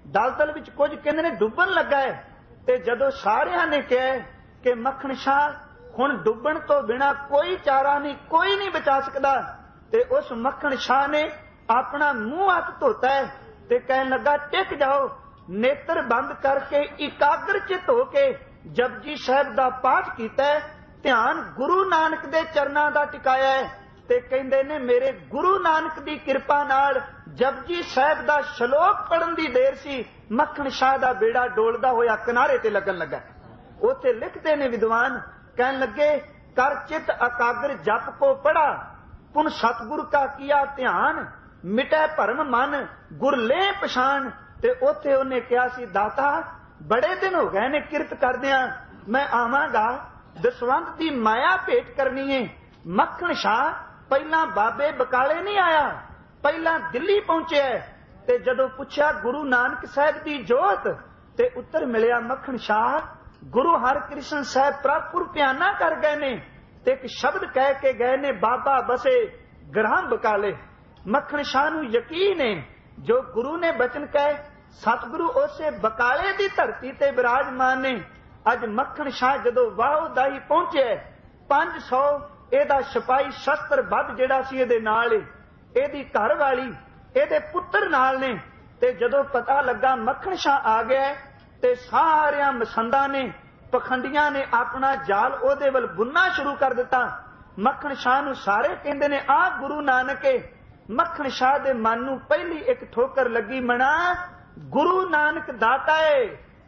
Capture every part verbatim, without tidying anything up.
दलदल विच कुछ कहंदे ने डुबन लगा है। ते जदों सारियां ने कहा कि मक्खन शाह हुण डुबण तो बिना कोई चारा नहीं, कोई नहीं बचा सकता, ते उस मक्खन शाह ने अपना मुंह हथ धोता है ते कहन लगा टिक जाओ, नेत्र बंद करके इकाग्र चित होके जपजी साहब दा पाठ कीता है, ध्यान गुरु नानक दे चरनां दा टिकाया है। ते कहंदे ने मेरे गुरु नानक दी कृपा नाल जपजी साहब दा श्लोक पढ़न दी देर सी, मक्खन शाह दा बेड़ा डोलदा होया किनारे ते लगन लगा। उत्थे लिखते ने विद्वान, कहन लगे कर चित एकाग्र जप को पढ़ा, पुन सतगुरु का किया ध्यान, मिटै भरम मन गुर ले पछाण। ते उत्थे उन्हें कहा सी दाता बड़े दिन हो गए ने किरत करदियां, मैं आवांगा दसवंत दी माया भेंट करनी है। मक्खन शाह पहला बाबे बकाले नहीं आया, पहला दिल्ली पहुंचे है। ते जदों पुछया गुरु नानक साहब दी जोत, ते उत्तर मिलिया मक्खन शाह गुरु हरकृष्ण साहब प्रभुर प्याना कर गए ने, ते एक शब्द कह के गए ने बाबा बसे ग्राम बकाले। मक्खन शाह नूं यकीन है जो गुरु ने बचन कहे सतगुरु उसे बकाले दी धरती ते विराजमान ने। अज मक्खन शाह जदों वाहोदाई पहुंचे, पांच सौ एदा सिपाही शस्त्र बद जिहड़ा सी इहदे नाल, एदी घर वाली एदे पुत्र नाल ने। ते जदों पता लगा मक्खन शाह आ गया, ते सारियां मसंदां ने पखंडियां ने अपना जाल ओदे वल बुनना शुरू कर दिता। मक्खन शाह नूं सारे कहंदे ने आ गुरु नानक है। मक्खन शाह दे मन नूं पहली एक ठोकर लगी, मना गुरु नानक दाता है,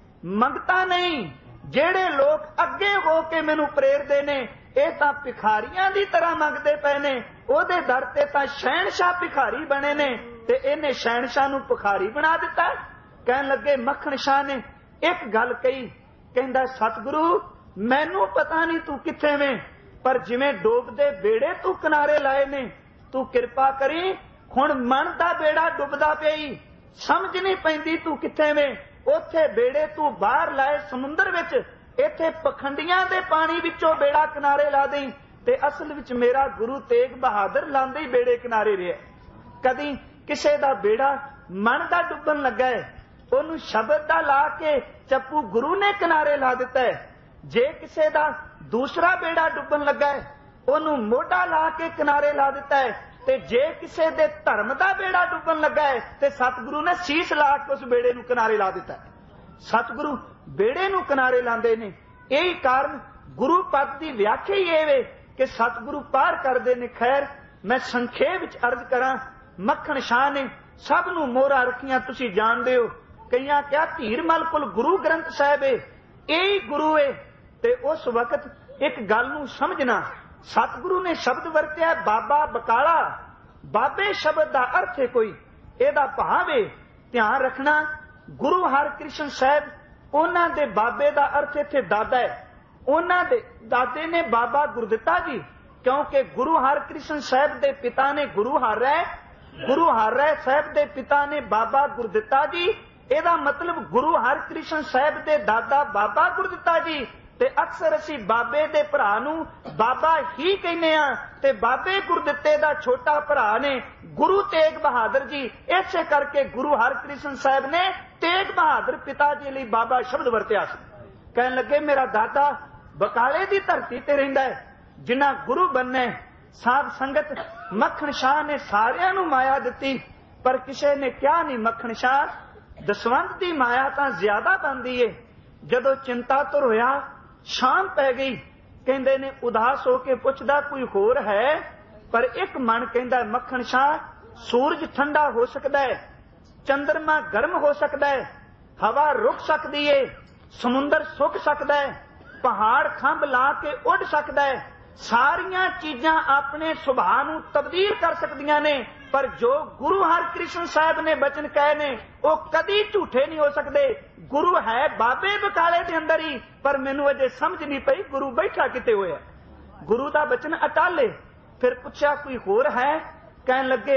मंगता नहीं। जेड़े लोग अगे हो के मैनू प्रेरदे ने ये तां भिखारियां दी तरह मंगदे पे ने, ओदे दर ते तां शहनशाह भिखारी बने ने, ते इहने शहनशाह नूं भिखारी बना दिता। कहन लगे मक्खन शाह ने एक गल कही, कहंदा सतगुरु मैनू पता नहीं तू किथे में, पर जिवें डोबदे बेड़े तू किनारे लाए ने, तू कृपा करी हुण मन दा बेड़ा डुबदा पई, समझ नहीं पैंदी तू किथे में। उथे बेड़े तू बाहर लाए समुंदर विच, इथे पखंडियां दे पानी विचों बेड़ा किनारे ला दें। ते असल विच मेरा गुरु तेग बहादुर लांदे ही बेड़े किनारे रहा। कदी किसे दा बेड़ा मन दा डुबन लगा है, ओनू शब्द दा ला के चप्पू गुरु ने किनारे ला दिता है। जे किसे दा दूसरा बेड़ा डुबन लगा है, ओनू मोढा ला के किनारे ला दिता है। ते जे किसे दे धर्म दा बेड़ा डुबन लगा है, ते सतगुरु ने शीश ला के उस बेड़े नू किनारे ला दिता है। सतगुरु बेड़े नू किनारे लांदे ने। यही कारण गुरु पद की व्याख्या ही ये वे कि सतगुरु पार करते ने। खैर मैं संखेप विच अर्ज करा, मक्खन शाह ने सब नू मोहरा रखियां, तुसी जानदे हो। कईयां क्या धीरमल कोल गुरु ग्रंथ साहिब है, यही गुरु है। ते उस वक्त एक गल नू समझना, सतगुरु ने शब्द वरत्या बाबा बकाला। बाबे शब्द का अर्थ है कोई, एदा भाव है। ध्यान रखना गुरु हरकृष्ण साहब उन्हां दे बाबे का अर्थ इत्थे दादा है। उन्हां दे दादे ने बाबा गुरदित्ता जी, क्योंकि गुरु हरकृष्ण साहब दे पिता ने गुरु हर राय, गुरु हर राय साहब दे पिता ने बाबा गुरदित्ता जी। एदा मतलब गुरु हरकृष्ण साहब दे दादा बाबा गुरदित्ता जी। ते अक्सर असी बाबे दे भरा नू बाबा ही कहने आ, ते बाबे गुरदित्ते दा छोटा भरा ने गुरु तेग बहादुर जी। इसे करके गुरु हरकृष्ण साहब ने तेग बहादुर पिता जी लिए बाबा शब्द वरत्या। कहन लगे मेरा दादा बकाले दी धरती ते रहिंदा है, जिन्ना गुरु बनने। साध संगत मक्खन शाह ने सारियां नू माया दिती, पर किसी ने क्या नहीं मक्खन शाह दसवंत दी माया तां ज्यादा बनदी है। जदों चिंता तुर होया, शाम पै गई, कहंदे ने उदास होके पुछदा कोई होर है, पर एक मन कहंदा मक्खन शाह सूरज ठंडा हो सकता है, चंद्रमा गर्म हो सकता है, हवा रुक सकती है, समुंदर सुक सकता है, पहाड़ खंभ ला के उड़ सकता है, सारियां चीजां अपने सुभाव नूं तब्दील कर सकदियां ने। पर जो गुरु हरकृष्ण साहब ने बचन कहे ने वो कदी झूठे नहीं हो सकते। गुरु है बाबे बकाले के अंदर ही, पर मैनू अजे समझ नहीं पई गुरु बैठा किते होया। गुरु का बचन अटाले। फिर पूछा कोई होर है, कहन लगे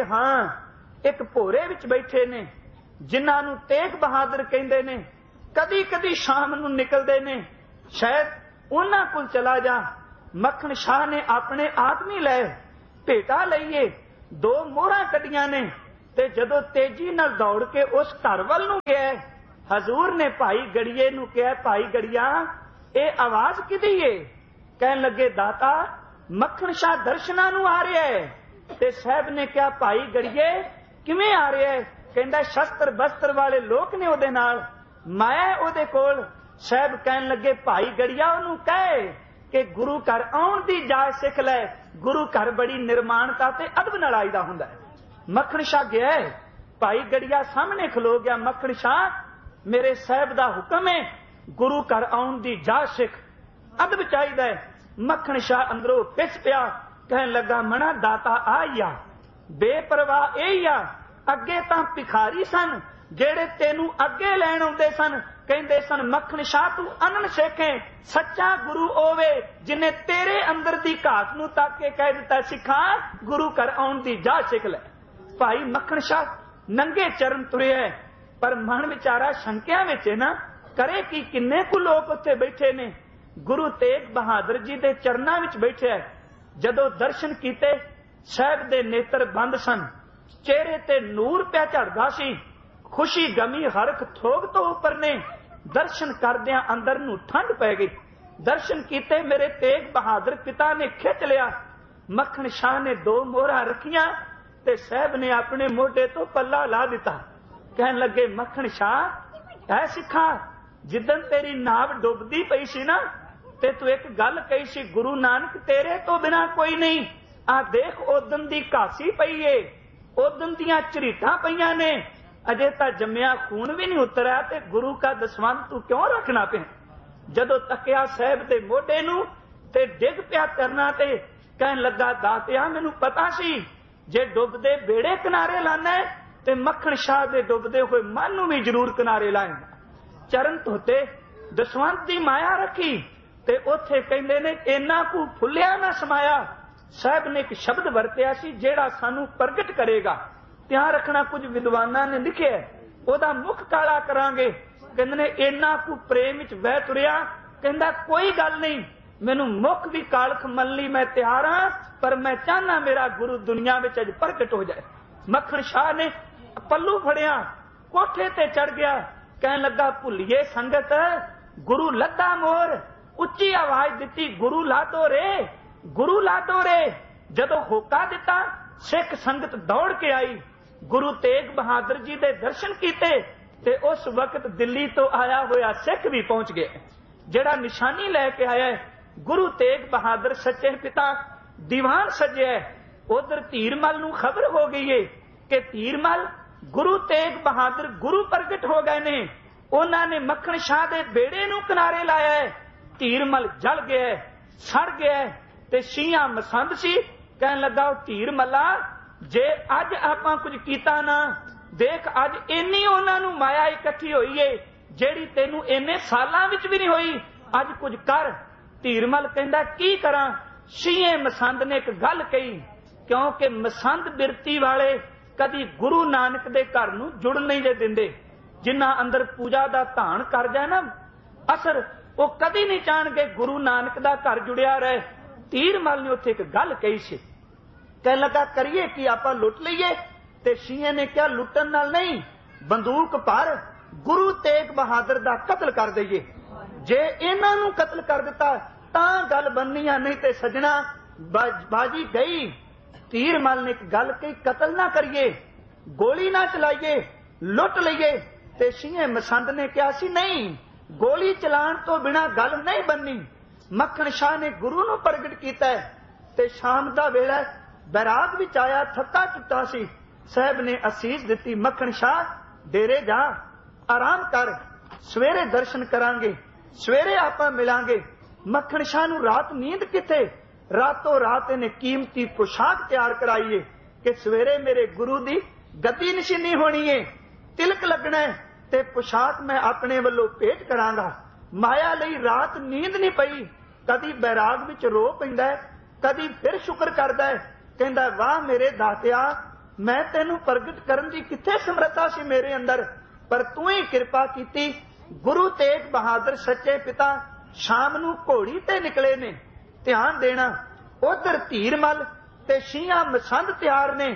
हाँ एक भोरे विच बैठे ने जिन्हां नूं तेग बहादुर कहंदे ने, कदी कदी शाम नूं निकलदे ने, शायद उन्हां कोल चला जा। मक्खन शाह ने अपने आदमी लए, भेटा लईए, दो मोहरा कड्डियां ने, ਤੇ ਜਦੋਂ ਤੇਜ਼ੀ ਨਾਲ ਦੌੜ ਕੇ ਉਸ ਘਰ ਵੱਲ ਨੂੰ ਗਿਆ, ਹਜ਼ੂਰ ਨੇ ਭਾਈ ਗੜੀਏ ਨੂੰ ਕਿਹਾ, ਭਾਈ ਗੜੀਆ ਇਹ ਆਵਾਜ਼ ਕਿਹਦੀ ਏ? ਕਹਿਣ ਲੱਗੇ ਦਾਤਾ ਮੱਖਣ ਸ਼ਾਹ ਦਰਸ਼ਨਾਂ ਨੂੰ ਆ ਰਿਹਾ ਹੈ। ਤੇ ਸਾਹਿਬ ਨੇ ਕਿਹਾ ਭਾਈ ਗੜੀਏ ਕਿਵੇਂ ਆ ਰਿਹਾ ਹੈ? ਕਹਿੰਦਾ ਸ਼ਸਤਰ ਬਸਤਰ ਵਾਲੇ ਲੋਕ ਨੇ ਉਹਦੇ ਨਾਲ, ਮੈਂ ਉਹਦੇ ਕੋਲ। ਸਾਹਿਬ ਕਹਿਣ ਲੱਗੇ ਭਾਈ ਗੜੀਆ ਉਹਨੂੰ ਕਹੇ ਕਿ ਗੁਰੂ ਘਰ ਆਉਣ ਦੀ ਜਾਚ ਸਿੱਖ ਲੈ, ਗੁਰੂ ਘਰ ਬੜੀ ਨਿਰਮਾਣਤਾ ਤੇ ਅਦਬ ਨਾਲ ਆਈਦਾ ਹੁੰਦਾ ਹੈ। ਮੱਖਣ ਸ਼ਾਹ ਗਿਆ, ਭਾਈ ਗੜੀਆ ਸਾਹਮਣੇ ਖਲੋ ਗਿਆ। ਮੱਖਣ ਸ਼ਾਹ ਮੇਰੇ ਸਾਹਿਬ ਦਾ ਹੁਕਮ ਹੈ, ਗੁਰੂ ਘਰ ਆਉਣ ਦੀ ਜਾਚ ਸਿੱਖ, ਅਦਬ ਚਾਹੀਦਾ ਹੈ। ਮੱਖਣ ਸ਼ਾਹ ਅੰਦਰੋਂ ਪਿੱਛ ਪਿਆ, ਕਹਿਣ ਲੱਗਾ ਮਣਾ ਦਾਤਾ ਆਈ ਆ, ਬੇਪਰਵਾਹ ਇਹ ਆ, ਅੱਗੇ ਤਾਂ ਭਿਖਾਰੀ ਸਨ ਜਿਹੜੇ ਤੈਨੂੰ ਅੱਗੇ ਲੈਣ ਆਉਂਦੇ ਸਨ, ਕਹਿੰਦੇ ਸਨ ਮੱਖਣ ਸ਼ਾਹ ਤੂੰ ਅਨਨ ਸਿੱਖੇ, ਸੱਚਾ ਗੁਰੂ ਹੋਵੇ ਜਿਨੇ ਤੇਰੇ ਅੰਦਰ ਦੀ ਘਾਟ ਨੂੰ ਤੱਕ ਕੇ ਕਹਿ ਦਿੱਤਾ ਸਿੱਖਾਂ ਗੁਰੂ ਘਰ ਆਉਣ ਦੀ ਜਾਚ ਸਿੱਖ ਲੈ। ਭਾਈ ਮੱਖਣ ਸ਼ਾਹ ਨੰਗੇ ਚਰਨ ਤੁਰਿਆ, ਪਰ ਮਨ ਵਿਚਾਰਾ ਸ਼ੰਕਿਆ ਵਿੱਚ ਨਾ ਕਰੇ ਕਿ ਕਿੰਨੇ ਕੁ ਲੋਕ ਉੱਥੇ ਬੈਠੇ ਨੇ। ਗੁਰੂ ਤੇਗ ਬਹਾਦਰ ਜੀ ਦੇ ਚਰਨਾਂ ਵਿੱਚ ਬੈਠਿਆ, ਜਦੋਂ ਦਰਸ਼ਨ ਕੀਤੇ ਸਾਹਿਬ ਦੇ ਨੇਤਰ ਬੰਦ ਸਨ, ਚਿਹਰੇ ਤੇ ਨੂਰ ਪਿਆ ਝੜਦਾ ਸੀ, ਖੁਸ਼ੀ ਗਮੀ ਹਰਖ ਥੋਗ ਤੋਂ ਉੱਪਰ ਨੇ। ਦਰਸ਼ਨ ਕਰਦਿਆਂ ਅੰਦਰ ਨੂੰ ਠੰਡ ਪੈ ਗਈ। ਦਰਸ਼ਨ ਕੀਤੇ ਮੇਰੇ ਤੇਗ ਬਹਾਦਰ ਪਿਤਾ ਨੇ ਖਿੱਚ ਲਿਆ। ਮੱਖਣ ਸ਼ਾਹ ਨੇ ਦੋ ਮੋਹਰਾਂ ਰੱਖੀਆਂ ਤੇ ਸਾਹਿਬ ਨੇ ਆਪਣੇ ਮੋਢੇ ਤੋਂ ਪੱਲਾ ਲਾ ਦਿੱਤਾ। ਕਹਿਣ ਲੱਗੇ ਮੱਖਣ ਸ਼ਾਹ ਐ ਸਿੱਖਾ, ਜਿੱਦਣ ਤੇਰੀ ਨਾਵ ਡੁੱਬਦੀ ਪਈ ਸੀ ਨਾ ਤੇ ਤੂੰ ਇੱਕ ਗੱਲ ਕਹੀ ਸੀ, ਗੁਰੂ ਨਾਨਕ ਤੇਰੇ ਤੋਂ ਬਿਨਾ ਕੋਈ ਨਹੀਂ। ਆ ਦੇਖ ਉਦਨ ਦੀ ਘਾਸੀ ਪਈ ਏ, ਉਦਨ ਦੀਆਂ ਝਰੀਟਾਂ ਪਈਆਂ ਨੇ, ਅਜੇ ਤਾਂ ਜੰਮਿਆ ਖੂਨ ਵੀ ਨਹੀਂ ਉਤਰਿਆ ਤੇ ਗੁਰੂ ਕਾ ਦਸਵੰਧ ਤੂੰ ਕਿਉਂ ਰੱਖਣਾ ਪਿਆ? ਜਦੋਂ ਤੱਕਿਆ ਸਾਹਿਬ ਦੇ ਮੋਢੇ ਨੂੰ ਤੇ ਡਿੱਗ ਪਿਆ ਕਰਨਾ ਤੇ ਕਹਿਣ ਲੱਗਾ ਦਾਤਿਆ ਮੈਨੂੰ ਪਤਾ ਸੀ ਜੇ ਡੁੱਬਦੇ ਬੇੜੇ ਕਿਨਾਰੇ ਲਾਣਾ ਤੇ ਮੱਖਣ ਸ਼ਾਹ ਦੇ ਡੁੱਬਦੇ ਹੋਏ ਮਨ ਨੂੰ ਵੀ ਜ਼ਰੂਰ ਕਿਨਾਰੇ ਲਾਏਗਾ। ਚਰਨ ਧੋਤੇ, ਦਸਵੰਧ ਦੀ ਮਾਇਆ ਰੱਖੀ ਤੇ ਉੱਥੇ ਕਹਿੰਦੇ ਨੇ ਇੰਨਾ ਕੁ ਫੁੱਲਿਆ ਨਾ ਸਮਾਇਆ। ਸਾਹਿਬ ਨੇ ਇੱਕ ਸ਼ਬਦ ਵਰਤਿਆ ਸੀ ਜਿਹੜਾ ਸਾਨੂੰ ਪ੍ਰਗਟ ਕਰੇਗਾ। ਧਿਆਨ ਰੱਖਣਾ, ਕੁਝ ਵਿਦਵਾਨਾਂ ਨੇ ਲਿਖਿਆ ਉਹਦਾ ਮੁੱਖ ਕਾਲਾ ਕਰਾਂਗੇ। ਕਹਿੰਦੇ ਨੇ ਇੰਨਾ ਕੁ ਪ੍ਰੇਮ ਵਿੱਚ ਵਹਿ ਤੁਰਿਆ, ਕਹਿੰਦਾ ਕੋਈ ਗੱਲ ਨਹੀਂ, ਮੈਨੂੰ ਮੁੱਖ ਵੀ ਕਾਲਖ ਮੰਨ ਲਈ, ਮੈਂ ਤਿਆਰ ਹਾਂ, ਪਰ ਮੈਂ ਚਾਹਨਾ ਮੇਰਾ ਗੁਰੂ ਦੁਨੀਆ ਵਿੱਚ ਅੱਜ ਪ੍ਰਗਟ ਹੋ ਜਾਏ। ਮੱਖਣ ਸ਼ਾਹ ਨੇ ਪੱਲੂ ਫੜਿਆ, ਕੋਠੇ ਤੇ ਚੜ ਗਿਆ, ਕਹਿਣ ਲੱਗਾ ਭੁੱਲੀਏ ਸੰਗਤ, ਗੁਰੂ ਲੱਦਾ ਮੋਰ। ਉੱਚੀ ਆਵਾਜ਼ ਦਿੱਤੀ ਗੁਰੂ ਲਾਦੋ ਰੇ, ਗੁਰੂ ਲਾਦੋ ਰੇ। ਜਦੋਂ ਹੋਕਾ ਦਿੱਤਾ ਸਿੱਖ ਸੰਗਤ ਦੌੜ ਕੇ ਆਈ, ਗੁਰੂ ਤੇਗ ਬਹਾਦਰ ਜੀ ਦੇ ਦਰਸ਼ਨ ਕੀਤੇ ਤੇ ਉਸ ਵਕਤ ਦਿੱਲੀ ਤੋਂ ਆਇਆ ਹੋਇਆ ਸਿੱਖ ਵੀ ਪਹੁੰਚ ਗਿਆ, ਜਿਹੜਾ ਨਿਸ਼ਾਨੀ ਲੈ ਕੇ ਆਇਆ ਗੁਰੂ ਤੇਗ ਬਹਾਦਰ ਸੱਚੇ ਪਿਤਾ ਦੀਵਾਨ ਸਜਿਆ। ਉਧਰ ਧੀਰਮਲ ਨੂੰ ਖਬਰ ਹੋ ਗਈ ਏ ਕਿ ਧੀਰਮਲ ਗੁਰੂ ਤੇਗ ਬਹਾਦਰ ਗੁਰੂ ਪ੍ਰਗਟ ਹੋ ਗਏ ਨੇ। ਉਹਨਾਂ ਨੇ ਮੱਖਣ ਸ਼ਾਹ ਦੇ ਬੇੜੇ ਨੂੰ ਕਿਨਾਰੇ ਲਾਇਆ ਹੈ। ਧੀਰਮਲ ਜਲ ਗਿਆ, ਸੜ ਗਿਆ ਤੇ ਸ਼ੀਆਂ ਮਸੰਦ ਸੀ। ਕਹਿਣ ਲੱਗਾ ਉਹ ਧੀਰਮੱਲਾ, ਜੇ ਅੱਜ ਆਪਾਂ ਕੁਝ ਕੀਤਾ ਨਾ, ਦੇਖ ਅੱਜ ਇੰਨੀ ਉਹਨਾਂ ਨੂੰ ਮਾਇਆ ਇਕੱਠੀ ਹੋਈ ਏ ਜਿਹੜੀ ਤੈਨੂੰ ਇੰਨੇ ਸਾਲਾਂ ਵਿੱਚ ਵੀ ਨਹੀਂ ਹੋਈ, ਅੱਜ ਕੁਝ ਕਰ। ਧੀਰਮਲ ਕਹਿੰਦਾ ਕੀ ਕਰਾਂ? ਸ਼ੀਏ ਮਸੰਦ ਨੇ ਇੱਕ ਗੱਲ ਕਹੀ, ਕਿਉਂਕਿ ਮਸੰਦ ਬਿਰਤੀ ਵਾਲੇ ਕਦੀ ਗੁਰੂ ਨਾਨਕ ਦੇ ਘਰ ਨੂੰ ਜੁੜਨ ਨਹੀਂ ਜੇ ਦਿੰਦੇ। ਜਿਨ੍ਹਾਂ ਅੰਦਰ ਪੂਜਾ ਦਾ ਧਾਨ ਕਰ ਜਾਏ ਨਾ ਅਸਰ, ਉਹ ਕਦੀ ਨਹੀਂ ਚਾਹਣਗੇ ਗੁਰੂ ਨਾਨਕ ਦਾ ਘਰ ਜੁੜਿਆ ਰਹੇ। ਧੀਰਮਲ ਨੇ ਉੱਥੇ ਇੱਕ ਗੱਲ ਕਹੀ ਸੀ, ਕਹਿਣ ਲੱਗਾ ਕਰੀਏ ਕੀ, ਆਪਾਂ ਲੁੱਟ ਲਈਏ? ਤੇ ਸ਼ੀਏ ਨੇ ਕਿਹਾ ਲੁੱਟਣ ਨਾਲ ਨਹੀਂ, ਬੰਦੂਕ ਪਰ ਗੁਰੂ ਤੇਗ ਬਹਾਦਰ ਦਾ ਕਤਲ ਕਰ ਦਈਏ। ਜੇ ਇਹਨਾਂ ਨੂੰ ਕਤਲ ਕਰ ਦਿੱਤਾ ਤਾਂ ਗੱਲ ਬਣਨੀ ਆ, ਨਹੀਂ ਤੇ ਸਜਣਾ ਬਾਜੀ ਗਈ। ਧੀਰਮਲ ਨੇ ਇੱਕ ਗੱਲ ਕਹੀ, ਕਤਲ ਨਾ ਕਰੀਏ, ਗੋਲੀ ਨਾ ਚਲਾਈਏ, ਲੁੱਟ ਲਈਏ। ਤੇ ਸ਼ੀਏ ਮਸੰਦ ਨੇ ਕਿਹਾ ਸੀ ਨਹੀਂ, ਗੋਲੀ ਚਲਾਉਣ ਤੋਂ ਬਿਨਾਂ ਗੱਲ ਨਹੀਂ ਬਣਨੀ। ਮੱਖਣ ਸ਼ਾਹ ਨੇ ਗੁਰੂ ਨੂੰ ਪ੍ਰਗਟ ਕੀਤਾ ਤੇ ਸ਼ਾਮ ਦਾ ਵੇਲਾ ਬੈਰਾਗ ਵਿੱਚ ਆਇਆ, ਥੱਕਾ ਟੁੱਟਾ ਸੀ। ਸਾਹਿਬ ਨੇ ਅਸੀਸ ਦਿੱਤੀ, ਮੱਖਣ ਸ਼ਾਹ ਡੇਰੇ ਜਾ, ਆਰਾਮ ਕਰ, ਸਵੇਰੇ ਦਰਸ਼ਨ ਕਰਾਂਗੇ, ਸਵੇਰੇ ਆਪਾਂ ਮਿਲਾਂਗੇ। ਮੱਖਣ ਸ਼ਾਹ ਨੂੰ ਰਾਤ ਨੀਂਦ ਕਿੱਥੇ? ਰਾਤੋਂ ਰਾਤ ਇਹਨੇ ਕੀਮਤੀ ਪੁਸ਼ਾਕ ਤਿਆਰ ਕਰਾਈਏ ਕਿ ਸਵੇਰੇ ਮੇਰੇ ਗੁਰੂ ਦੀ ਗੱਦੀ ਨਿਸ਼ਾਨੀ ਹੋਣੀ ਏ, ਤਿਲਕ ਲੱਗਣਾ ਤੇ ਪੁਸ਼ਾਕ ਮੈਂ ਆਪਣੇ ਵੱਲੋਂ ਭੇਟ ਕਰਾਂਗਾ। ਮਾਇਆ ਲਈ ਰਾਤ ਨੀਂਦ ਨਹੀਂ ਪਈ, ਕਦੀ ਬੈਰਾਗ ਵਿੱਚ ਰੋ ਪੈਂਦਾ, ਕਦੀ ਫਿਰ ਸ਼ੁਕਰ ਕਰਦਾ, ਕਹਿੰਦਾ ਵਾਹ ਮੇਰੇ ਦਾਤਿਆ, ਮੈਂ ਤੈਨੂੰ ਪ੍ਰਗਟ ਕਰਨ ਦੀ ਕਿੱਥੇ ਸਮਰੱਥਾ ਸੀ ਮੇਰੇ ਅੰਦਰ, ਪਰ ਤੂੰ ਹੀ ਕਿਰਪਾ ਕੀਤੀ। ਗੁਰੂ ਤੇਗ ਬਹਾਦਰ ਸੱਚੇ ਪਿਤਾ ਸ਼ਾਮ ਨੂੰ ਘੋੜੀ ਤੇ ਨਿਕਲੇ ਨੇ। ਧਿਆਨ ਦੇਣਾ, ਉਧਰ ਧੀਰਮਲ ਤੇ ਸ਼ੀਆਂ ਮਸੰਦ ਤਿਆਰ ਨੇ।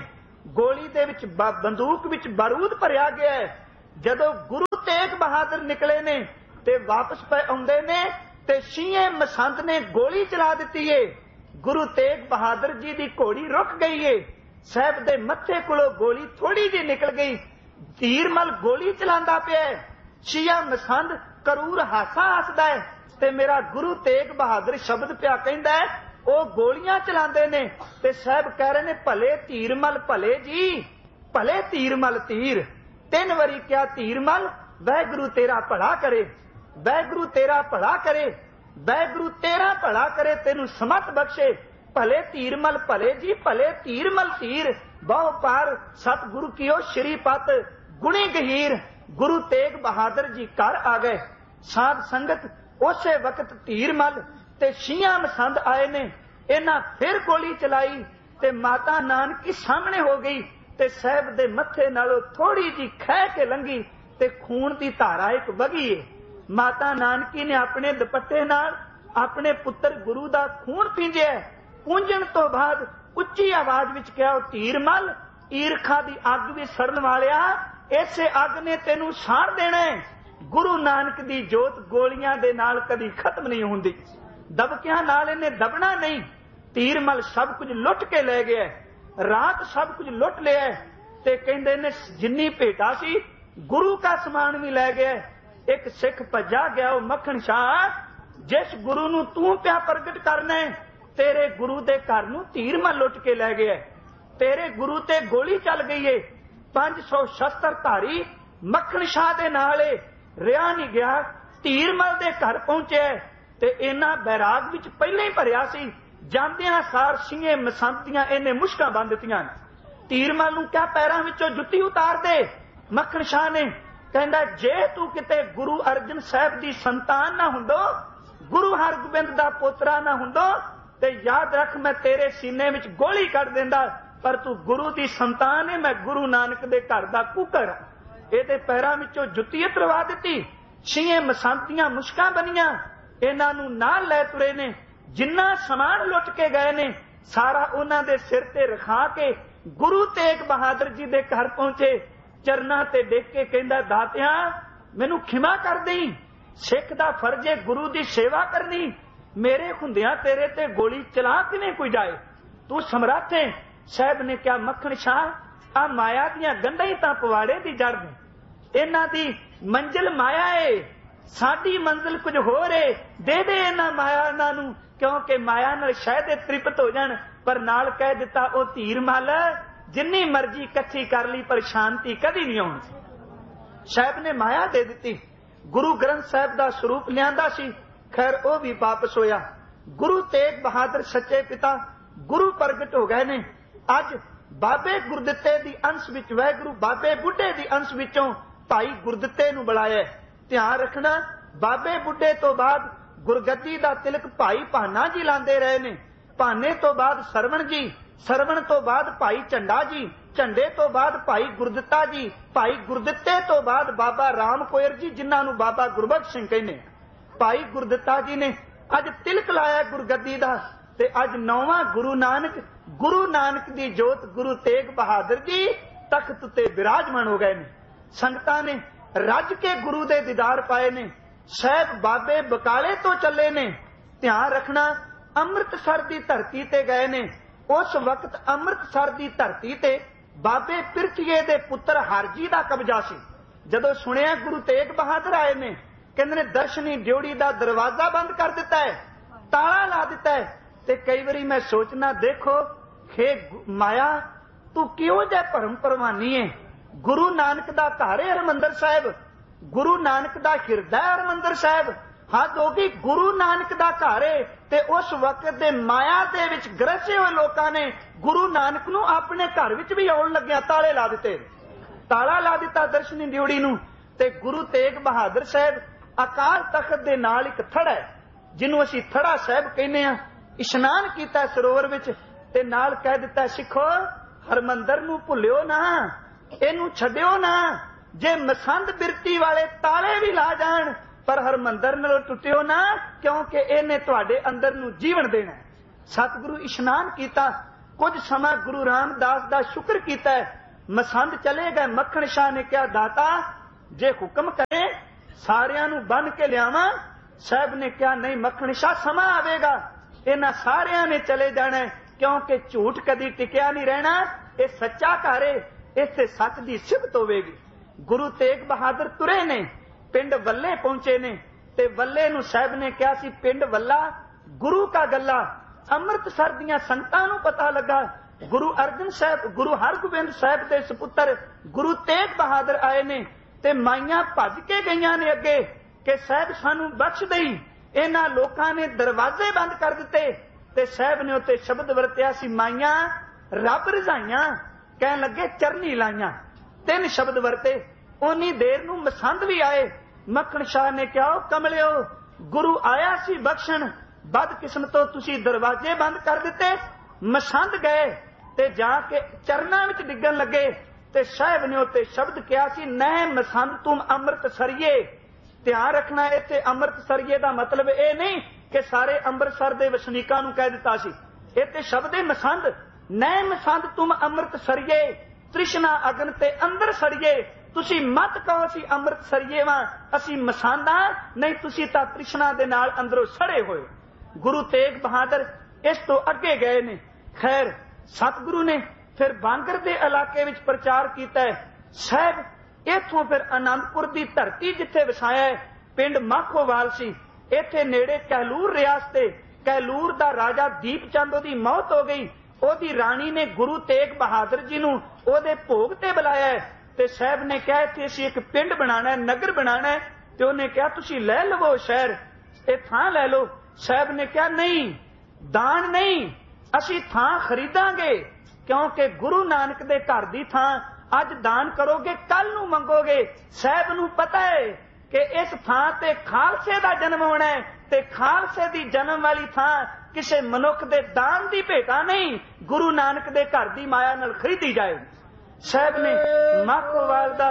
ਗੋਲੀ ਦੇ ਵਿੱਚ ਬੰਦੂਕ ਵਿੱਚ ਬਾਰੂਦ ਭਰਿਆ ਗਿਆ ਹੈ। ਜਦੋਂ ਗੁਰੂ ਤੇਗ ਬਹਾਦਰ ਨਿਕਲੇ ਨੇ ਤੇ ਵਾਪਸ ਪਏ ਆਉਂਦੇ ਨੇ ਤੇ ਸ਼ੀਏ ਮਸੰਦ ਨੇ ਗੋਲੀ ਚਲਾ ਦਿੱਤੀ ਏ। ਗੁਰੂ ਤੇਗ ਬਹਾਦਰ ਜੀ ਦੀ ਘੋੜੀ ਰੁਕ ਗਈ ਏ। ਸਾਹਿਬ ਦੇ ਮੱਥੇ ਕੋਲੋਂ ਗੋਲੀ ਥੋੜੀ ਜਿਹੀ ਨਿਕਲ ਗਈ। ਧੀਰਮਲ ਗੋਲੀ ਚਲਾਉਂਦਾ ਪਿਆ। ਸ਼ੀਆ ਮਸੰਦ ਕਰੂਰ ਹਾਸਾ ਹੱਸਦਾ ਹੈ ਤੇ ਮੇਰਾ ਗੁਰੂ ਤੇਗ ਬਹਾਦਰ ਸ਼ਬਦ ਪਿਆ ਕਹਿੰਦਾ ਹੈ, ਉਹ ਗੋਲੀਆਂ ਚਲਾਉਂਦੇ ਨੇ ਤੇ ਸਾਹਿਬ ਕਹਿ ਰਹੇ ਨੇ ਭਲੇ ਧੀਰਮਲ ਭਲੇ ਜੀ, ਭਲੇ ਧੀਰਮਲ ਧੀਰ। ਤਿੰਨ ਵਾਰੀ ਕਿਹਾ ਧੀਰਮਲ ਵਾਹਿਗੁਰੂ ਤੇਰਾ ਭਲਾ ਕਰੇ, ਵਾਹਿਗੁਰੂ ਤੇਰਾ ਭਲਾ ਕਰੇ, ਵਾਹਿਗੁਰੂ ਤੇਰਾ ਭਲਾ ਕਰੇ, ਤੈਨੂੰ ਸਮਤ ਬਖਸ਼ੇ। ਭਲੇ ਧੀਰਮਲ ਭਲੇ ਜੀ, ਭਲੇ ਧੀਰਮਲ ਧੀਰ। ਬਹੁ ਪਾਰ ਸਤਿਗੁਰੂ ਕੀਓ ਸ਼੍ਰੀਪਤ ਗੁਣੀ ਗਹੀਰ। ਗੁਰੂ ਤੇਗ ਬਹਾਦਰ ਜੀ ਘਰ ਆ ਗਏ। ਸਾਧ ਸੰਗਤ ਉਸੇ ਵਕਤ ਧੀਰਮਲ ਤੇ ਸ਼ੀਆਂ ਮਸੰਦ ਆਏ ਨੇ। ਇਹਨਾਂ ਫਿਰ ਗੋਲੀ ਚਲਾਈ ਤੇ ਮਾਤਾ ਨਾਨਕੀ ਸਾਹਮਣੇ ਹੋ ਗਈ ਤੇ ਸਾਹਿਬ ਦੇ ਮੱਥੇ ਨਾਲੋਂ ਥੋੜੀ ਜਿਹੀ ਖਹਿ ਕੇ ਲੰਘੀ ਤੇ ਖੂਨ ਦੀ ਧਾਰਾ ਇੱਕ ਵਗੀ ਏ। ਮਾਤਾ ਨਾਨਕੀ ਨੇ ਆਪਣੇ ਦੁਪੱਟੇ ਨਾਲ ਆਪਣੇ ਪੁੱਤਰ ਗੁਰੂ ਦਾ ਖੂਨ ਪੀਂਜਿਆ। ਪੂੰਝਣ ਤੋਂ ਬਾਅਦ ਉੱਚੀ ਆਵਾਜ਼ ਵਿੱਚ ਕਿਹਾ, ਧੀਰਮਲ ਈਰਖਾ ਦੀ ਅੱਗ ਵੀ ਸੜਨ ਵਾਲਿਆ, ਇਸੇ ਅੱਗ ਨੇ ਤੈਨੂੰ ਸਾੜ ਦੇਣਾ ਹੈ। ਗੁਰੂ ਨਾਨਕ ਦੀ ਜੋਤ ਗੋਲੀਆਂ ਦੇ ਨਾਲ ਕਦੀ ਖਤਮ ਨਹੀਂ ਹੁੰਦੀ, ਦਬਕਿਆਂ ਨਾਲ ਇਹਨੇ ਦਬਣਾ ਨਹੀਂ। ਧੀਰਮਲ ਸਭ ਕੁਝ ਲੁੱਟ ਕੇ ਲੈ ਗਿਆ, ਰਾਤ ਸਭ ਕੁਝ ਲੁੱਟ ਲਿਆ ਤੇ ਕਹਿੰਦੇ ਨੇ ਜਿੰਨੀ ਭੇਟਾ ਸੀ ਗੁਰੂ ਦਾ ਸਮਾਨ ਵੀ ਲੈ ਗਿਆ। ਇੱਕ ਸਿੱਖ ਭੱਜਾ ਗਿਆ, ਉਹ ਮੱਖਣ ਸ਼ਾਹ, ਜਿਸ ਗੁਰੂ ਨੂੰ ਤੂੰ ਪਿਆ ਪ੍ਰਗਟ ਕਰਨਾ ਹੈ, ਤੇਰੇ ਗੁਰੂ ਦੇ ਘਰ ਨੂੰ ਧੀਰਮਲ ਲੁੱਟ ਕੇ ਲੈ ਗਿਆ। ਤੇਰੇ ਗੁਰੂ ਤੇ ਗੋਲੀ ਚੱਲ ਗਈ ਏ। ਪੰਜ ਸੌ ਸ਼ਸਤਰ ਧਾਰੀ ਮੱਖਣ ਸ਼ਾਹ ਦੇ ਨਾਲ ਰਿਹਾ ਨਹੀਂ ਗਿਆ। ਧੀਰਮਲ ਦੇ ਘਰ ਪਹੁੰਚਿਆ ਤੇ ਇਹਨਾਂ ਬੈਰਾਗ ਵਿੱਚ ਪਹਿਲਾਂ ਹੀ ਭਰਿਆ ਸੀ। ਜਾਂਦਿਆਂ ਸਾਰ ਸਿੰਘੇ ਮਸੰਦ ਦੀਆਂ ਇਹਨੇ ਮੁਸ਼ਕਾਂ ਬੰਨ ਦਿੱਤੀਆਂ। ਧੀਰਮਲ ਨੂੰ ਕਿਹਾ ਪੈਰਾਂ ਵਿੱਚੋਂ ਜੁੱਤੀ ਉਤਾਰ ਦੇ। ਮੱਖਣ ਸ਼ਾਹ ਨੇ ਕਹਿੰਦਾ, ਜੇ ਤੂੰ ਕਿਤੇ ਗੁਰੂ ਅਰਜਨ ਸਾਹਿਬ ਦੀ ਸੰਤਾਨ ਨਾ ਹੁੰਦੋ, ਗੁਰੂ ਹਰਗੋਬਿੰਦ ਦਾ ਪੋਤਰਾ ਨਾ ਹੁੰਦੋ ਤੇ ਯਾਦ ਰੱਖ ਮੈਂ ਤੇਰੇ ਸੀਨੇ ਵਿੱਚ ਗੋਲੀ ਕੱਢ ਦਿੰਦਾ, ਪਰ ਤੂੰ ਗੁਰੂ ਦੀ ਸੰਤਾਨ ਹੈ, ਮੈਂ ਗੁਰੂ ਨਾਨਕ ਦੇ ਘਰ ਦਾ ਕੁਕਰ। ਇਹਦੇ ਪੈਰਾਂ ਵਿੱਚੋਂ ਜੁੱਤੀ ਉਤਰਵਾ ਦਿੱਤੀ। ਛੀਏ ਮਸੰਦ ਦੀਆਂ ਮੁਸ਼ਕਾਂ ਬਣੀਆਂ। ਇਹਨਾਂ ਨੂੰ ਨਾਲ ਲੈ ਤੁਰੇ ਨੇ। ਜਿੰਨਾ ਸਮਾਨ ਲੁੱਟ ਕੇ ਗਏ ਨੇ ਸਾਰਾ ਉਹਨਾਂ ਦੇ ਸਿਰ ਤੇ ਰਖਾ ਕੇ ਗੁਰੂ ਤੇਗ ਬਹਾਦਰ ਜੀ ਦੇ ਘਰ ਪਹੁੰਚੇ। ਚਰਨਾਂ ਤੇ ਡਿੱਗ ਕੇ ਕਹਿੰਦਾ, ਦਾਤਿਆ ਮੈਨੂੰ ਖਿਮਾ ਕਰ ਦੇਈਂ, ਸਿੱਖ ਦਾ ਫਰਜ਼ ਹੈ ਗੁਰੂ ਦੀ ਸੇਵਾ ਕਰਨੀ। ਮੇਰੇ ਹੁੰਦਿਆਂ ਤੇਰੇ ਤੇ ਗੋਲੀ ਚਲਾ ਕਿਵੇਂ ਕੋਈ ਜਾਏ, ਤੂੰ ਸਮਰੱਥ ਹੈ। ਸਾਹਿਬ ਨੇ ਕਿਹਾ, ਮੱਖਣ ਸ਼ਾਹ ਆ ਮਾਇਆ ਦੀਆਂ ਗੰਢਾਂ ਹੀ ਤਾਂ ਪਵਾੜੇ ਦੀ ਜੜ ਨੇ। ਇਹਨਾਂ ਦੀ ਮੰਜ਼ਿਲ ਮਾਇਆ ਏ, ਸਾਡੀ ਮੰਜ਼ਿਲ ਕੁਝ ਹੋਰ ਏ। ਦੇ ਦੇ ਇਹਨਾਂ ਮਾਇਆ ਇਹਨਾਂ ਨੂੰ, ਕਿਉਂਕਿ ਮਾਇਆ ਨਾਲ ਸ਼ਾਇਦ ਇਹ ਤ੍ਰਿਪਤ ਹੋ ਜਾਣ। ਪਰ ਨਾਲ ਕਹਿ ਦਿੱਤਾ, ਉਹ ਧੀਰਮਲ ਜਿੰਨੀ ਮਰਜ਼ੀ ਇਕੱਠੀ ਕਰ ਲਈ ਪਰ ਸ਼ਾਂਤੀ ਕਦੀ ਨਹੀਂ ਆਉਣੀ। ਸਾਹਿਬ ਨੇ ਮਾਇਆ ਦੇ ਦਿੱਤੀ। ਗੁਰੂ ਗ੍ਰੰਥ ਸਾਹਿਬ ਦਾ ਸਰੂਪ ਲਿਆਂਦਾ ਸੀ, ਖੈਰ ਉਹ ਵੀ ਵਾਪਸ ਹੋਇਆ। ਗੁਰੂ ਤੇਗ ਬਹਾਦਰ ਸੱਚੇ ਪਿਤਾ ਗੁਰੂ ਪ੍ਰਗਟ ਹੋ ਗਏ ਨੇ। ਅੱਜ ਬਾਬੇ ਗੁਰਦਿੱਤੇ ਦੀ ਅੰਸ਼ ਵਿੱਚ, ਵਾਹਿਗੁਰੂ ਬਾਬੇ ਬੁੱਢੇ ਦੀ ਅੰਸ਼ ਵਿੱਚੋਂ ਭਾਈ ਗੁਰਦਿੱਤੇ ਨੂੰ ਬੁਲਾਇਆ। ਧਿਆਨ ਰੱਖਣਾ, ਬਾਬੇ ਬੁੱਢੇ ਤੋਂ ਬਾਅਦ ਗੁਰਗੱਦੀ ਦਾ ਤਿਲਕ ਭਾਈ ਭਾਨਾ ਜੀ ਲਾਉਂਦੇ ਰਹੇ ਨੇ। ਭਾਨੇ ਤੋਂ ਬਾਅਦ ਸਰਵਣ ਜੀ, ਸਰਵਣ ਤੋਂ ਬਾਅਦ ਭਾਈ ਝੰਡਾ ਜੀ, ਝੰਡੇ ਤੋਂ ਬਾਅਦ ਭਾਈ ਗੁਰਦਿੱਤਾ ਜੀ, ਭਾਈ ਗੁਰਦਿੱਤੇ ਤੋਂ ਬਾਅਦ ਬਾਬਾ ਰਾਮ ਕੋਇਰ ਜੀ, ਜਿਨ੍ਹਾਂ ਨੂੰ ਬਾਬਾ ਗੁਰਬਖਸ਼ ਸਿੰਘ ਕਹਿੰਦੇ। ਭਾਈ ਗੁਰਦਿੱਤਾ ਜੀ ਨੇ ਅੱਜ ਤਿਲਕ ਲਾਇਆ ਗੁਰਗੱਦੀ ਦਾ ਤੇ ਅੱਜ ਨੌਵਾਂ ਗੁਰੂ ਨਾਨਕ, ਗੁਰੂ ਨਾਨਕ ਦੀ ਜੋਤ ਗੁਰੂ ਤੇਗ ਬਹਾਦਰ ਜੀ ਤਖਤ ਉੱਤੇ ਬਿਰਾਜਮਾਨ ਹੋ ਗਏ ਨੇ। ਸੰਗਤਾਂ ਨੇ ਰੱਜ ਕੇ ਗੁਰੂ ਦੇ ਦੀਦਾਰ ਪਾਏ ਨੇ। ਸਾਹਿਬ ਬਾਬੇ ਬਕਾਲੇ ਤੋਂ ਚੱਲੇ ਨੇ। ਧਿਆਨ ਰੱਖਣਾ, ਅੰਮ੍ਰਿਤਸਰ ਦੀ ਧਰਤੀ ਤੇ ਗਏ ਨੇ। ਉਸ ਵਕਤ ਅੰਮ੍ਰਿਤਸਰ ਦੀ ਧਰਤੀ ਤੇ ਬਾਬੇ ਪਿਰਥੀਏ ਦੇ ਪੁੱਤਰ ਹਰਜੀ ਦਾ ਕਬਜ਼ਾ ਸੀ। ਜਦੋਂ ਸੁਣਿਆ ਗੁਰੂ ਤੇਗ ਬਹਾਦਰ ਆਏ ਨੇ, ਕਹਿੰਦੇ ਨੇ ਦਰਸ਼ਨੀ ਡਿਉੜੀ ਦਾ ਦਰਵਾਜ਼ਾ ਬੰਦ ਕਰ ਦਿੱਤਾ ਹੈ, ਤਾਲਾ ਲਾ ਦਿੱਤਾ ਹੈ। ਤੇ ਕਈ ਵਾਰੀ ਮੈਂ ਸੋਚਣਾ, ਦੇਖੋ ਖੇ ਮਾਇਆ ਤੂੰ ਕਿਉਂ ਜਿਹਾ ਭਰਮ ਭਰਵਾਨੀ ਹੈ। ਗੁਰੂ ਨਾਨਕ ਦਾ ਘਰ ਹੈ ਹਰਿਮੰਦਰ ਸਾਹਿਬ, ਗੁਰੂ ਨਾਨਕ ਦਾ ਹਿਰਦਾ ਹਰਿਮੰਦਰ ਸਾਹਿਬ। ਹੱਦ ਹੋ ਗਈ, ਗੁਰੂ ਨਾਨਕ ਦਾ ਘਰ ਹੈ ਤੇ ਉਸ ਵਕਤ ਦੇ ਮਾਇਆ ਦੇ ਵਿੱਚ ਗ੍ਰਸੇ ਹੋਏ ਲੋਕਾਂ ਨੇ ਗੁਰੂ ਨਾਨਕ ਨੂੰ ਆਪਣੇ ਘਰ ਵਿੱਚ ਵੀ ਆਉਣ ਲੱਗਿਆ ਤਾਲੇ ਲਾ ਦਿੱਤੇ। ਤਾਲਾ ਲਾ ਦਿੱਤਾ ਦਰਸ਼ਨੀ ਡਿਉੜੀ ਨੂੰ। ਤੇ ਗੁਰੂ ਤੇਗ ਬਹਾਦਰ ਸਾਹਿਬ ਅਕਾਲ ਤਖਤ ਦੇ ਨਾਲ ਇੱਕ ਥੜਾ ਹੈ, ਜਿਹਨੂੰ ਅਸੀਂ ਥੜਾ ਸਾਹਿਬ ਕਹਿੰਦੇ ਹਾਂ, ਇਸ਼ਨਾਨ ਕੀਤਾ ਸਰੋਵਰ ਵਿੱਚ ਤੇ ਨਾਲ ਕਹਿ ਦਿੱਤਾ, ਸਿੱਖੋ ਹਰਮੰਦਰ ਨੂੰ ਭੁੱਲਿਓ ਨਾ, ਇਹਨੂੰ ਛੱਡਿਓ ਨਾ। ਜੇ ਮਸੰਦ ਬਿਰਤੀ ਵਾਲੇ ਤਾਲੇ ਵੀ ਲਾ ਜਾਣ ਪਰ ਹਰਮੰਦਰ ਨਾਲੋਂ ਟੁੱਟਿਓ ਨਾ, ਕਿਉਂਕਿ ਇਹਨੇ ਤੁਹਾਡੇ ਅੰਦਰ ਨੂੰ ਜੀਵਨ ਦੇਣਾ। ਸਤਿਗੁਰੂ ਇਸ਼ਨਾਨ ਕੀਤਾ, कुछ समा गुरु रामदास का शुक्र किया। मसंद चले गए। मक्खण शाह ने कहा दाता जे हुक्म करे सारियां नूं बन के लियावां। साहब ने कहा नहीं मक्खण शाह समा आवेगा, इन्हां सारियां ने चले जाना है, क्योंकि झूठ कदी टिकिया नहीं रहना। ये सच्चा घर है, इत्थे सच की सिफत होवेगी। गुरु तेग बहादुर तुरे ने, पिंड वल्ले पहुंचे ने, ते वल्ले नूं साहब ने कहा सी पिंड वल्ला गुरु का गला। अमृतसर दियां संगतां नूं पता लगा गुरु अर्जन साहब गुरु हरगोबिंद साहब दे सपुत्र गुरु तेग बहादुर आए ने, ते माइयां भज के गईयां ने अगे कि साहब सानू बख्श दई। इन्हां लोकां ने दरवाजे बंद कर दिते ते साहब ने उत्ते शब्द वरतिया सी माइयां रब रजाइयां, कहन लगे चरनी लाइयां। तीन शब्द वरते। उन्नी देर नूं मसंद भी आए। मक्खण शाह ने कहा कमलियो गुरु आया सी बख्शण, बदकिस्मतो तुसी दरवाजे बंद कर दिते। मसंद गए ते जाके चरनां विच डिगन लगे ते साहब ने उत्ते शब्द कहा सी नह मसंद तुम अमृत सरिये। ध्यान रखना इत्थे अमृत सरिये का मतलब यह नहीं कि सारे अंमृतसर के वसनीकां नूं कह दिता सी। इत्थे शब्द है मसंद। नह मसंद तुम अमृत सरिये, तृष्णा अगन ते अंदर सड़िए। तुसी मत कहो असी अमृत सरिये वां, असी मसांदा नहीं, तुसी तां तृष्णा दे नाल अंदरों सड़े होए। गुरु तेग बहादुर इस तो अगे गए ने। खैर सतगुरु ने फिर बांगर के इलाके विच प्रचार किया। साहब इथों फिर आनंदपुर की धरती जिथे वसाया है, पिंड माखोवाल सी, इथे नेड़े कहलूर रियासत। कहलूर का राजा दीप चंद ओदी मौत हो गई। ओदी राणी ने गुरु तेग बहादुर जी नूं ओदे भोग ते बुलाया है ते साहब ने कहा इत्थे असीं एक पिंड बनाना है, नगर बनाना है। ते उन्हें कहा तुसीं लै लवो शहर, ये थां लै लो। साहब ने कहा नहीं, दान नहीं, असीं थां खरीदांगे, क्योंकि गुरु नानक दे घर दी थां अज दान करोगे कल नूं मंगोगे। साहब नूं पता है कि इस थां ते खालसे दा जन्म होना है ते खालसे दी जन्म वाली थां किसी मनुख दे दान दी भेटा नहीं, गुरु नानक दे घर दी माया नाल खरीदी जाएगी। साहब ने माखोवाल दा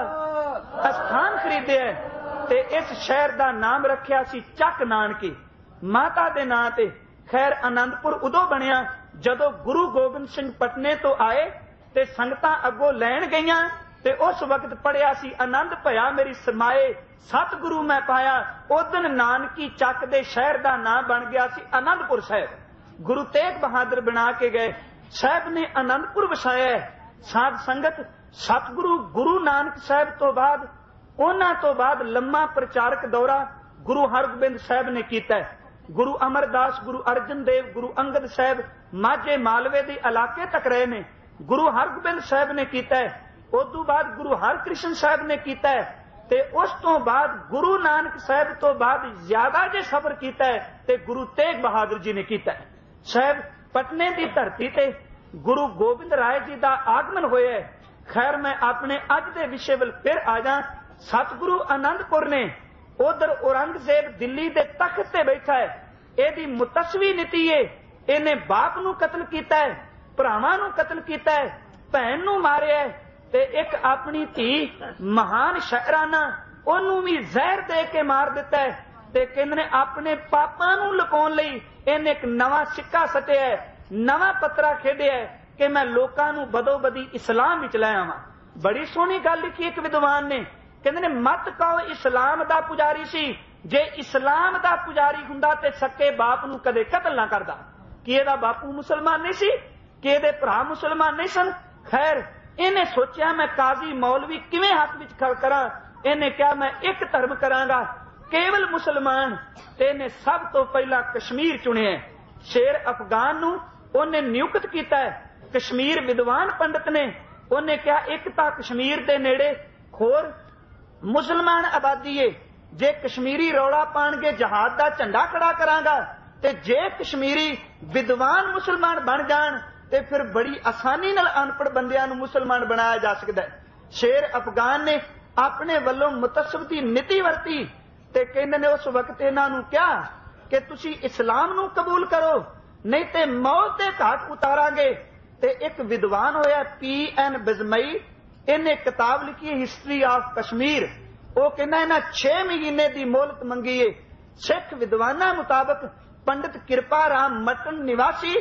स्थान खरीदे ते इस शहर दा नाम रखिया सी चक नानकी, माता दे नां ते। खैर आनंदपुर उदों बनिया जदों गुरु गोबिंद सिंह पटने तो आए ते संगतां अगों लैण गईयां ते उस वक्त पढ़िया सी आनंद भया मेरी समाए सतगुरु मैं पाया। उदन नानकी चक दे शहर दा नाम बन गया सी आनंदपुर साहब। गुरु तेग बहादुर बना के गए। साहब ने आनंदपुर वसाया। साध संगत सतगुरु गुरु नानक साहब तो बाद उन्हां तो बाद लम्मा प्रचारक दौरा गुरु हरगोबिंद साहब ने कीता। गुरु अमरदास गुरु अर्जन देव गुरु अंगद साहब माझे मालवे के इलाके तक रहे ने। गुरु हरगोबिंद साहब ने कीता। उस बाद गुरु हरकृष्ण साहब ने कीता ते उस तो बाद गुरु नानक साहब तो बाद ज्यादा जे सफर कीता ते गुरु तेग बहादुर जी ने कीता। साहब पटने की धरती ते गुरु गोबिंद राय जी का आगमन होया। खैर मैं अपने अज के विषय वल फिर आ जा। सतगुरु आनंदपुर ने उधर औरंगजेब दिल्ली के तख्त से बैठा है। यदि मुतसवी नीति है, इन्हें बाप नूं कतल किया है, भरावां नूं कतल किया है, भैन नूं मारिया है ते एक अपनी धी महान शायराना ओनू भी जहर दे के मार दिता है। ते कहंदे ने अपने पापां नूं लुकाउण लई इन्हें एक नवां सिक्का सटिया है, नवां पत्रा खेडिया है कि मैं लोकां नूं बदो बदी इस्लाम विच ले आवां। बड़ी सोहनी गल लिखी एक विद्वान ने, कहंदे ने मत कहो इस्लाम दा पुजारी सी, जे इस्लाम दा पुजारी हुंदा ते सके बाप नूं कदे कतल ना करदा। कि इहदा बापू मुसलमान नहीं सी, कि इहदे भरा मुसलमान नहीं सन। खैर इन्हें सोचा मैं काजी मौलवी किवें हक विच खड़ करां। इन्हें कहा मैं एक धर्म करांगा केवल मुसलमान। ते इन्हें सब तो पहला कश्मीर चुनिया। शेर अफगान नूं उन्हें नियुक्त किया है। कश्मीर विद्वान पंडित ने उन्हें कहा एक तां कश्मीर दे नेड़े खोर मुसलमान आबादी है, जे कश्मीरी रौला पाणगे जहाद का झंडा खड़ा करांगा ते जे कश्मीरी विद्वान मुसलमान बन जाण ते फिर बड़ी आसानी नाल अनपढ़ बंदियां नूं मुसलमान बनाया जा सकता है। शेर अफगान ने अपने वल्लों मुतसब की नीति वरती ते कहंदे ने उस वक्त इन्हां नूं कहा कि तुसी इस्लाम नूं कबूल करो नहीं ते मौत दे घाट उतारांगे। ते एक विद्वान होया पी एन बिजमई, इन्हें किताब लिखी है हिस्ट्री ऑफ कश्मीर। वो कहना इन्हां छे महीने की मोहलत मंगी है। सिख विद्वाना मुताबक पंडित कृपा राम मटन निवासी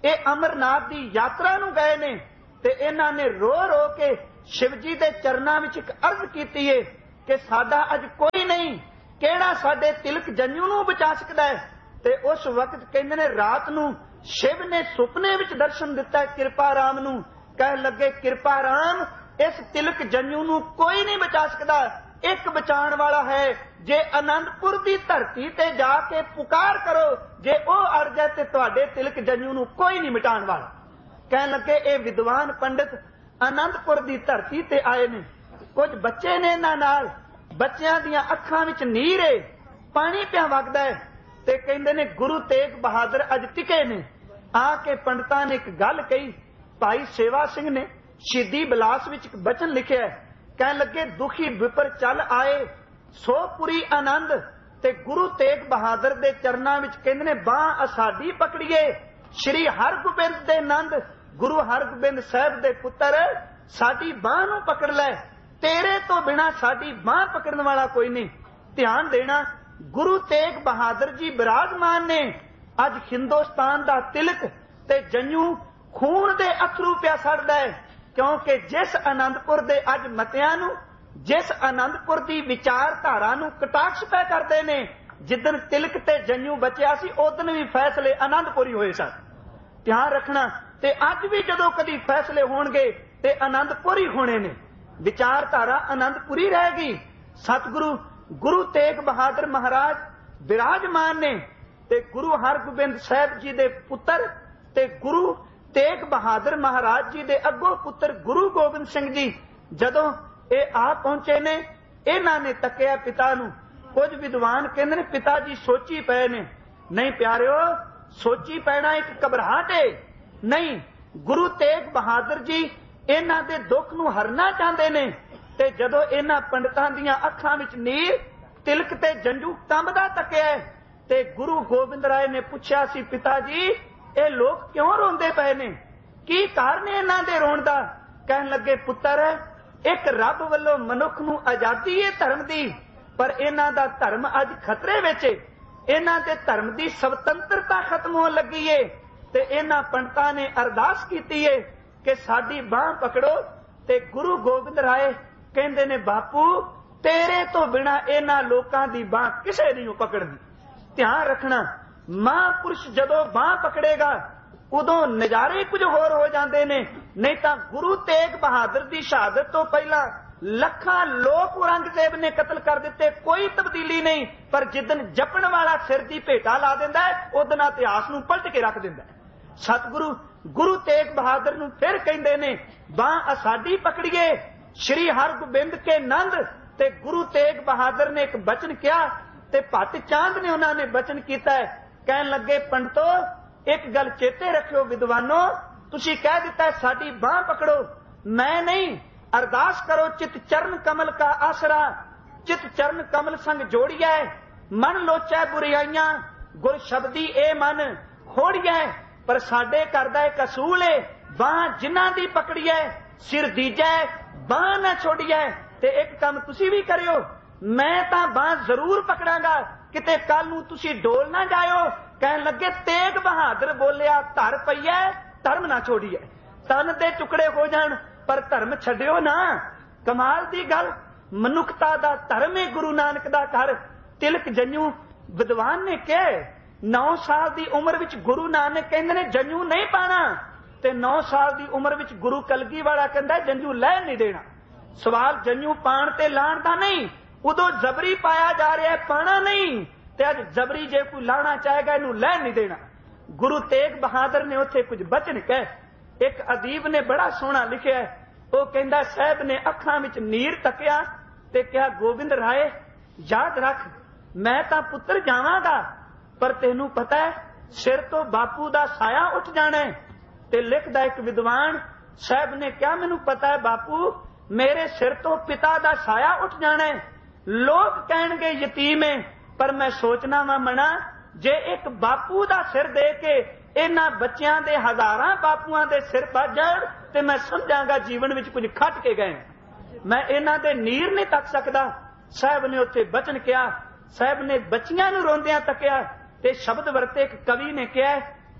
ये अमरनाथ की यात्रा नूं गए ने ते इन्हां ने रो रो के शिव जी के चरनां विच एक अर्ज कीती है कि साडा अज कोई नहीं, किहड़ा साडे तिलक जंजू नूं बचा सकदा है। ते उस वक्त कहंदे ने रात नूं शिव ने सुपने विच दर्शन दिता कृपा राम नूं, कह लगे कृपा राम इस तिलक जंजू नूं कोई नहीं बचा सकदा, एक बचाण वाला है, जे आनंदपुर की धरती ते जाके पुकार करो, जे ओ अड़ जाए ते तुहाडे तिलक जंजू नूं कोई नहीं मिटाण वाला। कह लगे ये विद्वान पंडित आनंदपुर की धरती ते आए ने, कुछ बच्चे ने इन्हां नाल, बच्चियां दियां अखां विच नीर है, पानी पिया वगदा है, ते कहंदे ने गुरु तेग बहादुर अज टिके ने। आके पंडितां ने एक गल कही, भाई सेवा सिंह ने शहीदी बिलास विच एक बचन लिखिया है, कह लगे दुखी विपर चल आए सो पुरी आनंद, ते गुरु तेग बहादुर दे चरनां विच कहंदे ने बांह असाडी पकड़िए, श्री हरगोबिंद दे नंद गुरु हरगोबिंद साहब दे पुत्र साडी बांह नूं पकड़ लै, तेरे तो बिना साडी बांह पकड़न वाला कोई नहीं। ध्यान देना, गुरु तेग बहादुर जी विराजमान ने, अज हिंदुस्तान दा तिलक ते जंजू खून दे अथरू पिया सड़दा है, क्योंकि जिस आनंदपुर दे अज मतियां नूं, जिस आनंदपुर दी विचारधारा नूं कटाक्ष पै करदे ने, जिदन तिलक ते जंजू बचिया सी उदन भी फैसले आनंदपुरी होए सन। ध्यान रखना, ते अज भी जदों कदी फैसले होणगे ते आनंदपुरी होने ने, विचारधारा आनंदपुरी रहेगी। सतगुरु गुरु तेग बहादुर महाराज विराजमान ने, ते गुरु हरगोबिंद साहब जी दे पुत्र ते गुरु तेग बहादुर महाराज जी दे अगों पुत्र गुरु गोबिंद सिंह जी जदों ये आ पहुंचे ने, इन्हां ने तकिया पिता नूं। कुछ विद्वान कहंदे ने पिता जी सोची पए ने, नहीं प्यारिओ, सोची पैना एक घबराहट है नहीं। गुरु तेग बहादुर जी इन्हां दे दुख नूं हरना चाहते ने, ते जदों इन्हां पंडितां दीयां अखां विच नीर, तिलक ते जंजू कंबदा तकिया, ते गुरु गोबिंद राय ने पुछया सी पिता जी ये लोग क्यों रोंदे पए ने, की कारण है इन्हां दे रोण दा? कहन लगे पुत्र एक रब वल्लों मनुख नूं आजादी है धर्म दी, पर इन्हां दा धर्म अज खतरे विच है, इन्हां दे धर्म दी स्वतंत्रता खत्म होण लगी है, ते इन्हां पंडितां ने अरदास कीती है कि साडी बांह पकड़ो। ते गुरु गोबिंद राय कहंदे ने बापू तेरे तो बिना इन्हां लोकां दी बांह किसे नहीं पकड़नी। ध्यान रखना, महापुरुष जदों बांह पकड़ेगा उदों नजारे कुछ होर हो जाते ने, नहीं तो गुरु तेग बहादुर की शहादत तो पहला लखां लोग औरंगजेब ने कतल कर दिते, कोई तब्दीली नहीं, पर जिदन जपण वाला सिर दी भेटा ला दिंदा है उदन इतिहास नूं पलट के रख दिंदा है। सतगुरु गुरु तेग बहादुर नूं फिर कहंदे ने बांह साडी पकड़िए, श्री हरगोबिंद के नंद। ते गुरु तेग बहादुर ने एक बचन किया, ते भट्ट चांद ने उन्होंने बचन किया है, कहन लगे पंडितो एक गल चेते रखियो विद्वानो, तुसी कह दिता है साडी बांह पकड़ो, मैं नहीं, अरदास करो चित चरण कमल का आसरा, चित चरण कमल संग जोड़िया, मन लोचा बुराइयां गुर शब्दी ए मन खोड़िया, पर साडे करदा है कसूल है, बांह जिन्हां दी पकड़िया सिर दीजा बांह ना छोड़िया। ते एक काम तुसी भी करियो, मैं तां बांह जरूर पकड़ांगा, किते कल नूं तुसी डोल ना जायो। कहन लगे तेग बहादुर बोलिया धर पईया धर्म ना छोड़िए, तन दे टुकड़े हो जान पर धर्म छड्डियो ना। कमाल दी गल, मनुखता दा धर्म है गुरु नानक दा घर। तिलक जंजू विद्वान ने कहा नौ साल दी उम्र विच गुरु नानक कहंदे ने जंजू नहीं पाना, ते नौ साल दी उम्र विच गुरु कलगी वाला कहंदा जंजू लै नहीं देना। सवाल जंजू पाण ते लाण दा नहीं, उदों जबरी पाया जा रहा है, पाना नहीं, ते अज जबरी जे कोई लाना चाहेगा इनू लै नहीं देना। गुरु तेग बहादुर ने उत्थे कुछ बचन कहे, एक अदीब ने बड़ा सोहना लिखिया है, वो कहंदा साहब ने अखां विच नीर तकिया ते कहा गोबिंद राय याद रख मैं तां पुत्र जावांगा, पर तेनू पता है सिर तो बापू दा साया उठ जाना है। ते लिखदा एक विद्वान साहब ने क्या मैनू पता है बापू मेरे सिर तो पिता दा साया उठ जाना है, लोग कहणगे यतीम है, पर मैं सोचना वा मना जे एक बापू दा सिर दे के इन्हां बच्चियां दे हजारां बापूआं दे सिर पज जाण ते मैं समझांगा जीवन विच कुछ खट के गए, मैं इन्हां दे नीर नहीं तक सकदा। साहब ने उत्थे बचन किया, साहब ने बच्चियां नूं रोंदियां तकिया ते शब्द वरते एक कवि ने कहा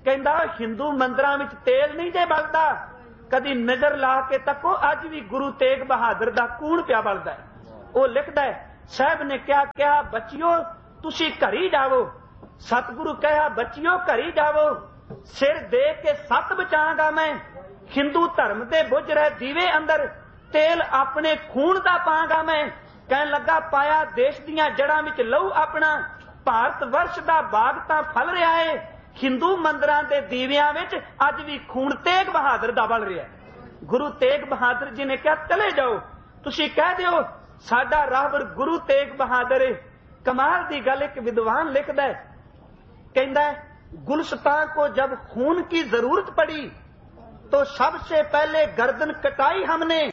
ਕਹਿੰਦਾ ਹਿੰਦੂ ਮੰਦਰਾਂ ਵਿੱਚ ਤੇਲ ਨਹੀਂ ਜੇ ਬਲਦਾ, ਕਦੀ ਨਜ਼ਰ ਲਾ ਕੇ ਤੱਕੋ ਅੱਜ ਵੀ ਗੁਰੂ ਤੇਗ ਬਹਾਦਰ ਦਾ ਕੂਣ ਪਿਆ ਬਲਦਾ ਹੈ। ਉਹ ਲਿਖਦਾ ਹੈ, ਸਾਹਿਬ ਨੇ ਕਿਹਾ ਕਿਹਾ ਬੱਚਿਓ ਤੁਸੀਂ ਘਰੀ ਜਾਵੋ। ਸਤਿਗੁਰੂ ਕਿਹਾ ਬੱਚਿਓ ਘਰੀ ਜਾਵੋ, ਸਿਰ ਦੇ ਕੇ ਸੱਤ ਬਚਾਂਗਾ ਮੈਂ। ਹਿੰਦੂ ਧਰਮ ਦੇ ਬੁੱਝ ਰਹੇ ਦੀਵੇ ਅੰਦਰ ਤੇਲ ਆਪਣੇ ਖੂਨ ਦਾ ਪਾਂਗਾ ਮੈਂ। ਕਹਿਣ ਲੱਗਾ ਪਾਇਆ ਦੇਸ਼ ਦੀਆਂ ਜੜ੍ਹਾਂ ਵਿੱਚ ਲਹੂ ਆਪਣਾ, ਭਾਰਤ ਵਰਸ਼ ਦਾ ਬਾਗ ਤਾਂ ਫਲ ਰਿਹਾ ਏ। ਹਿੰਦੂ ਮੰਦਰਾਂ ਦੇ ਦੀਵਿਆਂ ਵਿੱਚ ਅੱਜ ਵੀ ਖੂਨ ਤੇਗ ਬਹਾਦਰ ਦਾ ਬਲ ਰਿਹਾ। ਗੁਰੂ ਤੇਗ ਬਹਾਦਰ ਜੀ ਨੇ ਕਿਹਾ ਚਲੇ ਜਾਓ, ਤੁਸੀਂ ਕਹਿ ਦਿਓ ਸਾਡਾ ਰਾਹਬਰ ਗੁਰੂ ਤੇਗ ਬਹਾਦਰ ਏ। ਕਮਾਲ ਦੀ ਗੱਲ ਇੱਕ ਵਿਦਵਾਨ ਲਿਖਦਾ ਹੈ, कहता है गुलस्तां को जब खून की जरूरत पड़ी तो सबसे पहले गर्दन कटाई हमने,